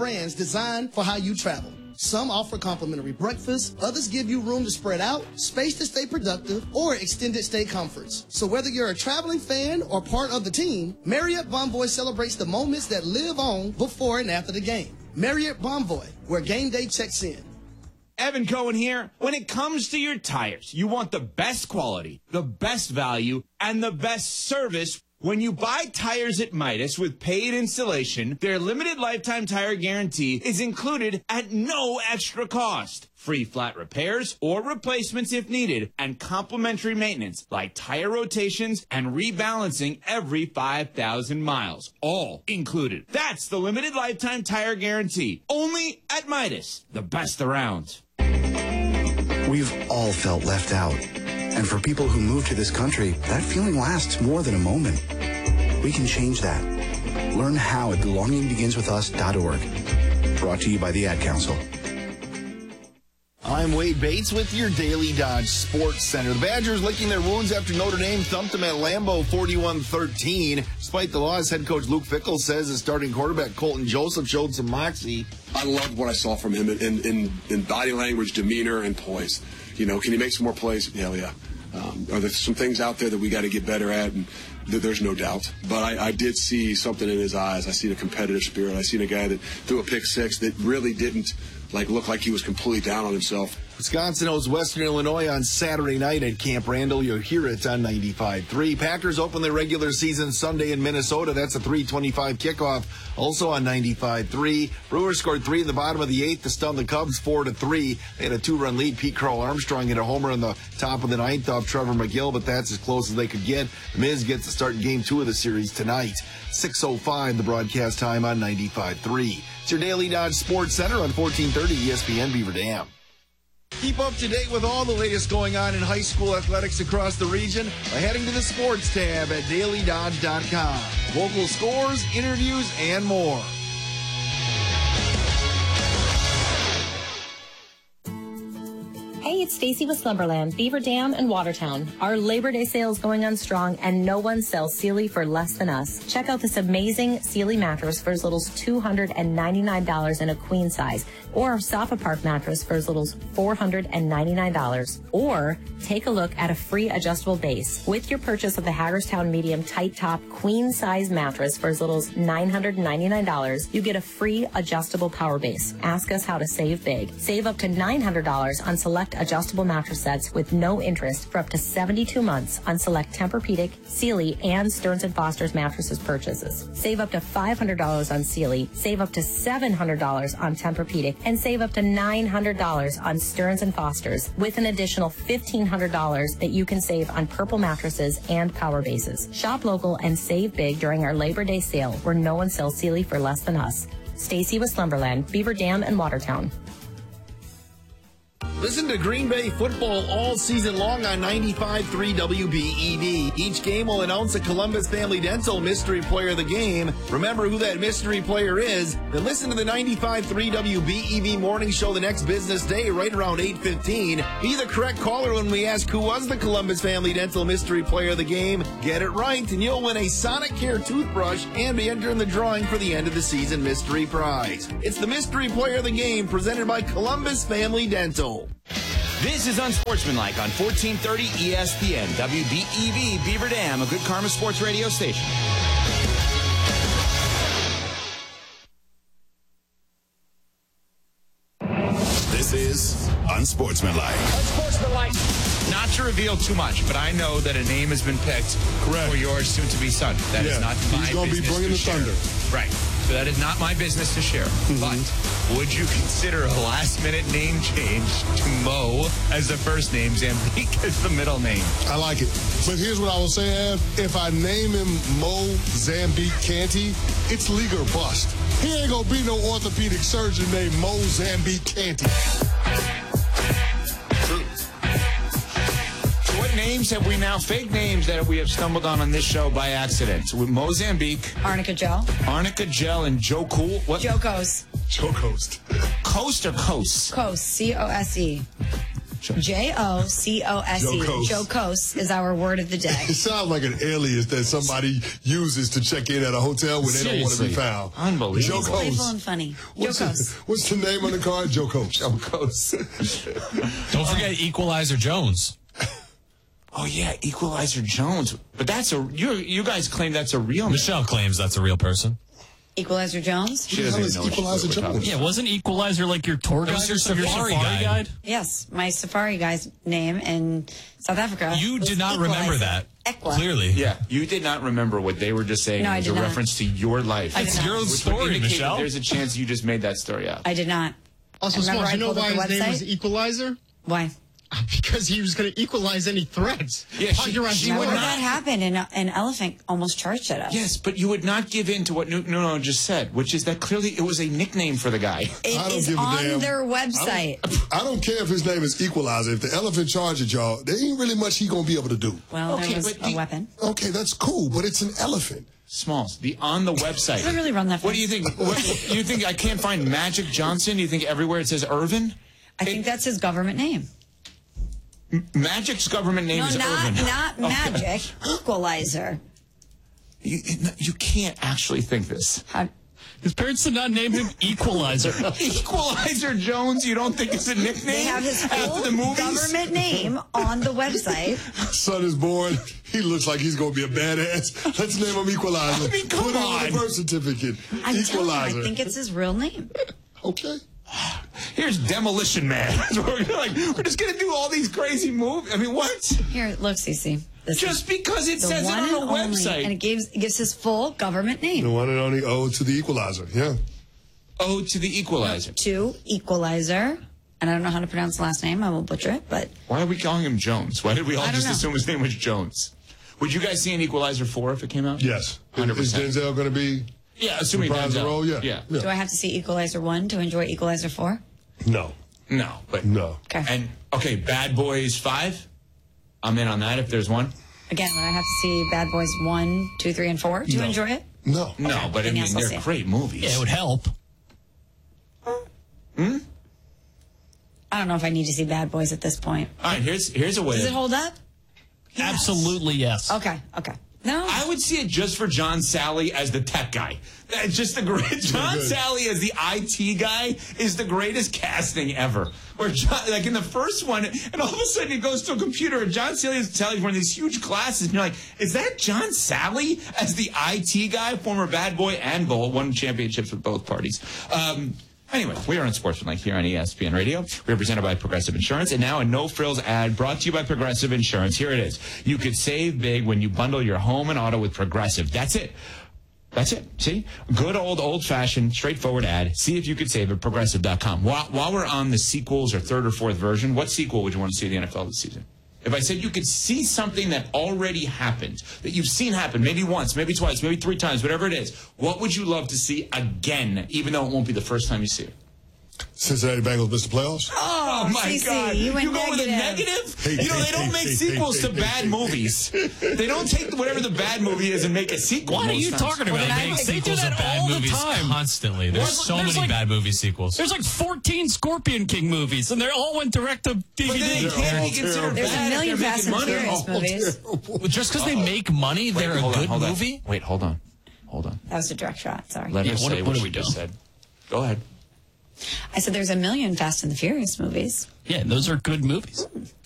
brands designed for how you travel. Some offer complimentary breakfast, others give you room to spread out, space to stay productive, or extended stay comforts. So whether you're a traveling fan or part of the team, Marriott Bonvoy celebrates the moments that live on before and after the game. Marriott Bonvoy, where game day checks in. Evan Cohen here. When it comes to your tires, you want the best quality, the best value, and the best service. When you buy tires at Midas with paid installation, their limited lifetime tire guarantee is included at no extra cost. Free flat repairs or replacements if needed, and complimentary maintenance like tire rotations and rebalancing every 5,000 miles. All included. That's the limited lifetime tire guarantee. Only at Midas, the best around. We've all felt left out. And for people who move to this country, that feeling lasts more than a moment. We can change that. Learn how at belongingbeginswithus.org. Brought to you by the Ad Council. I'm Wade Bates with your Daily Dodge Sports Center. The Badgers licking their wounds after Notre Dame thumped them at Lambeau 41-13. Despite the loss, head coach Luke Fickell says his starting quarterback Colton Joseph showed some moxie. I loved what I saw from him in body language, demeanor, and poise. You know, can he make some more plays? Hell yeah. Are there some things out there that we got to get better at? And there's no doubt. But I did see something in his eyes. I seen a competitive spirit. I seen a guy that threw a pick six that really didn't look like he was completely down on himself. Wisconsin hosts Western Illinois on Saturday night at Camp Randall. You'll hear it on 95.3. Packers open their regular season Sunday in Minnesota. That's a 3:25 kickoff. Also on 95.3. Brewers scored 3 in the bottom of the 8th to stun the Cubs 4-3. They had a 2-run lead. Pete Carl Armstrong hit a homer in the top of the 9th off Trevor McGill, but that's as close as they could get. The Miz gets to start game 2 of the series tonight. 6:05 the broadcast time on 95.3. It's your Daily Dodge Sports Center on 1430 ESPN Beaver Dam. Keep up to date with all the latest going on in high school athletics across the region by heading to the sports tab at dailydodge.com. Local scores, interviews, and more. Hey, it's Stacy with Slumberland, Beaver Dam, and Watertown. Our Labor Day sale is going on strong, and no one sells Sealy for less than us. Check out this amazing Sealy mattress for as little as $299 in a queen size, or our Sofa Park mattress for as little as $499. Or take a look at a free adjustable base. With your purchase of the Hagerstown Medium Tight Top Queen Size mattress for as little as $999, you get a free adjustable power base. Ask us how to save big. Save up to $900 on select adjustable mattress sets with no interest for up to 72 months on select Tempur-Pedic, Sealy, and Stearns & Foster's mattresses purchases. Save up to $500 on Sealy, save up to $700 on Tempur-Pedic, and save up to $900 on Stearns & Foster's, with an additional $1,500 that you can save on Purple mattresses and power bases. Shop local and save big during our Labor Day sale, where no one sells Sealy for less than us. Stacy with Slumberland, Beaver Dam, and Watertown. Listen to Green Bay football all season long on 95.3 WBEV. Each game will announce a Columbus Family Dental Mystery Player of the Game. Remember who that mystery player is. Then listen to the 95.3 WBEV morning show the next business day right around 8:15. Be the correct caller when we ask who was the Columbus Family Dental Mystery Player of the Game. Get it right and you'll win a Sonicare toothbrush and be entered in the drawing for the end of the season mystery prize. It's the Mystery Player of the Game presented by Columbus Family Dental. This is Unsportsmanlike on 1430 ESPN, WBEV, Beaver Dam, a Good Karma Sports radio station. This is Unsportsmanlike. Unsportsmanlike. Not to reveal too much, but I know that a name has been picked for your soon-to-be son. That is not my business. He's going to be bringing the thunder. Right. So that is not my business to share. But would you consider a last-minute name change to Mo as the first name, Zambique as the middle name? I like it. But here's what I will say, Av. If I name him Mo Zambique Canty, it's league or bust. He ain't going to be no orthopedic surgeon named Mo Zambique Canty. What names have we now, fake names that we have stumbled on this show by accident? With Mozambique, Arnica Gel, and Joe Cool. What? Joe Coast. Joe Coast. Coast or Coast? Coast, C-O-S-E. Jocose. Jocose. Jocose is our word of the day. It sounds like an alias that somebody uses to check in at a hotel when they don't want to be found. Unbelievable. It's playful and funny. Jocose. What's the name on the card? Jocose. Don't forget Equalizer Jones. Oh yeah, Equalizer Jones. But that's you guys claim that's a real name. Michelle claims that's a real person. Equalizer Jones? She doesn't even know Equalizer Jones. Yeah, wasn't Equalizer like your tour guide or your safari guide? Yes, my safari guy's name in South Africa. You did not remember that. Equa. Clearly. Yeah, you did not remember what they were just saying. No, I was did a not. reference to your life. I did not. Your own Which would story, indicate Michelle. that there's a chance you just made that story up. I did not. Also, Remember Smalls, you I know pulled up why the his name website? was Equalizer? Why? Because he was going to equalize any threats. Yeah, she would Remember not. that happened and an elephant almost charged at us. Yes, but you would not give in to what Nuno just said, which is that clearly it was a nickname for the guy. It I don't is give a on damn. their website. I don't care if his name is Equalizer. If the elephant charges y'all, there ain't really much he gonna be able to do. Well, Okay, there was but a weapon. Okay, that's cool, but it's an elephant. Smalls, on the website. Does it really run that What do fast? you think? You think I can't find Magic Johnson? Do you think everywhere it says Irvin? I think that's his government name. Magic's government name No, is not Irvin. Magic. Equalizer. You can't actually think this. His parents did not name him Equalizer. Equalizer Jones, you don't think it's a nickname? They have his after full the movies? government name on the website. Son is born. He looks like he's gonna be a badass. Let's name him Equalizer. I mean, come Put it on on. the birth certificate. I'm telling you, I Equalizer. think it's his real name. Okay. Here's Demolition Man. we're just gonna do all these crazy movies. I mean, what? Here, look, Cece. This Just is because it the says it one on the and only, website. and it gives his full government The name. one and only ode to the Equalizer. Yeah. Ode to the Equalizer. To Equalizer. And I don't know how to pronounce the last name. I will butcher it, but Why are we calling him Jones? Why did we all I don't just know. assume his name was Jones? Would you guys see an Equalizer 4 if it came out? Yes. 100%. Is Denzel gonna be? Yeah, assuming Reprise the Denzel. role? Yeah. Yeah. do I have to see Equalizer 1 to enjoy Equalizer 4? No. No, but No. Okay. And Bad Boys 5. I'm in on that if there's one. Again, would I have to see Bad Boys 1, 2, 3, and 4 to enjoy it? No. No, but I then mean yes, I'll see they're it. great movies. Yeah, it would help. I don't know if I need to see Bad Boys at this point. All right, here's a way. Does it hold up? Absolutely, yes. Okay. No. I would see it just for John Sally as the tech guy. That's just the great. John good. Sally as the IT guy is the greatest casting ever. Where John, like in the first one, and all of a sudden he goes to a computer, and John Sally is wearing these huge glasses, and you're like, is that John Sally as the IT guy, former Bad Boy and Bull, won championships with both parties. Anyway, we are on Sportsmanlike here on ESPN Radio. We are presented by Progressive Insurance. And now a no-frills ad brought to you by Progressive Insurance. Here it is. You could save big when you bundle your home and auto with Progressive. That's it. That's it. See? Good old-fashioned, straightforward ad. See if you could save at Progressive.com. While we're on the sequels or third or fourth version, what sequel would you want to see in the NFL this season? If I said you could see something that already happened, that you've seen happen, maybe once, maybe twice, maybe 3 times, whatever it is, what would you love to see again, even though it won't be the first time you see it? Cincinnati Bengals missed the playoffs. Oh, my CC, God. you went go with a negative? They don't make sequels to bad movies. They don't take whatever the bad movie is and make a sequel. What are you talking about? Well, They make they sequels do of that bad all the movies time. constantly. There's so many bad movie sequels. There's like 14 Scorpion King movies, and they all went direct to But then DVD. they can't be considered There's bad a million if they're Fast making and money. Furious movies. Just because they make money, they're a good movie? Wait, hold on. That was a direct shot. Sorry. Let her what say are what we she just doing? said. Go ahead. I said there's a million Fast and the Furious movies. Yeah, those are good movies.